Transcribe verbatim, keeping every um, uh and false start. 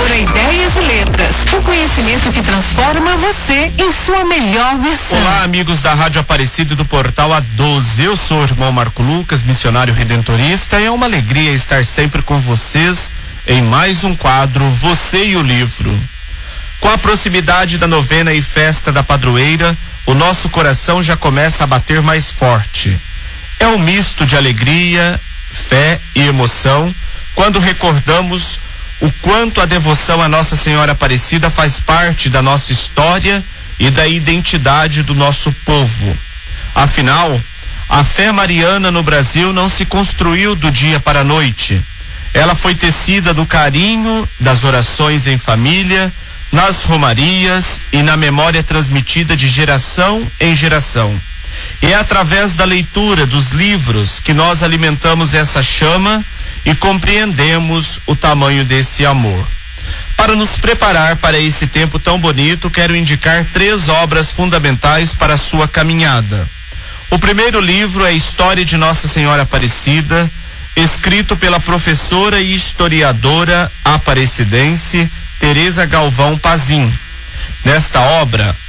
Editora Ideias e Letras. O conhecimento que transforma você em sua melhor versão. Olá, amigos da Rádio Aparecida e do Portal A doze. Eu sou o irmão Marco Lucas, missionário redentorista, e é uma alegria estar sempre com vocês em mais um quadro Você e o Livro. Com a proximidade da novena e festa da padroeira, o nosso coração já começa a bater mais forte. É um misto de alegria, fé e emoção quando recordamos o quanto a devoção à Nossa Senhora Aparecida faz parte da nossa história e da identidade do nosso povo. Afinal, a fé mariana no Brasil não se construiu do dia para a noite. Ela foi tecida no carinho das orações em família, nas romarias e na memória transmitida de geração em geração. E é através da leitura dos livros que nós alimentamos essa chama e compreendemos o tamanho desse amor. Para nos preparar para esse tempo tão bonito, quero indicar três obras fundamentais para a sua caminhada. O primeiro livro é História de Nossa Senhora Aparecida, escrito pela professora e historiadora aparecidense Teresa Galvão Pazin. Nesta obra,